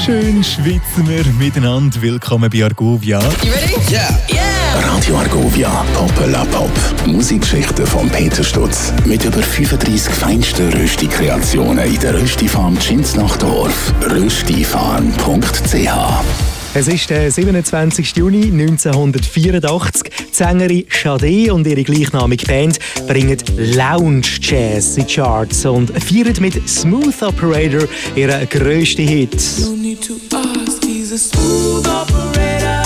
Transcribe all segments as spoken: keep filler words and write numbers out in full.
Schön schwitzen wir miteinander. Willkommen bei Argovia. You ready? Yeah. Yeah. Radio Argovia, Pop la Pop. Musikgeschichten von Peter Stutz. Mit über fünfunddreissig feinsten Rösti-Kreationen in der Rösti-Farm Zinsnachdorf. röstifarm punkt c h. Es ist der siebenundzwanzigsten Juni neunzehnhundertvierundachtzig. Die Sängerin Sade und ihre gleichnamige Band bringen Lounge Jazz in die Charts und feiern mit Smooth Operator ihren grössten Hit. No need to ask, he's a smooth operator.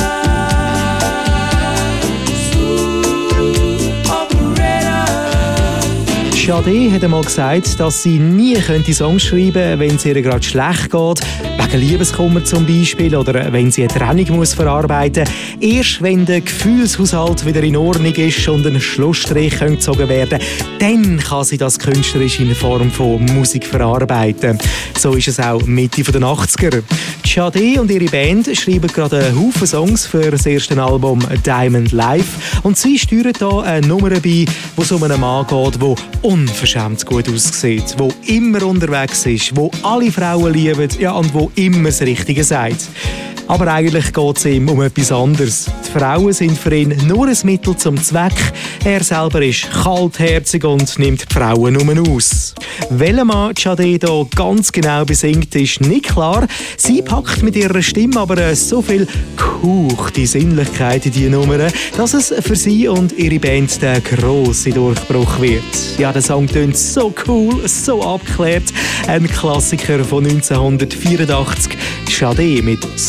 Smooth operator. Sade hat einmal gesagt, dass sie nie könnte Songs schreiben könnte, wenn es ihr gerade schlecht geht. Wegen Liebeskummer zum Beispiel oder wenn sie eine Trennung muss verarbeiten muss. Erst wenn der Gefühlshaushalt wieder in Ordnung ist und ein Schlussstrich gezogen werden kann, dann kann sie das künstlerisch in Form von Musik verarbeiten. So ist es auch Mitte der achtziger. Sade und ihre Band schreiben gerade einen Haufen Songs für das erste Album Diamond Life und sie steuern hier eine Nummer bei, wo es um einen Mann geht, der unverschämt gut aussieht, der immer unterwegs ist, der alle Frauen liebt, ja, und der immer das Richtige sagt. Aber eigentlich geht es ihm um etwas anderes. Die Frauen sind für ihn nur ein Mittel zum Zweck. Er selber ist kaltherzig und nimmt die Frauen nur aus. Welcher Mann Sade hier ganz genau besingt, ist nicht klar. Sie packt mit ihrer Stimme aber so viel gehauchte Sinnlichkeit in diese Nummer, dass es für sie und ihre Band der grosse Durchbruch wird. Ja, der Song tönt so cool, so abgeklärt. Ein Klassiker von neunzehnhundertvierundachtzig. Sade mit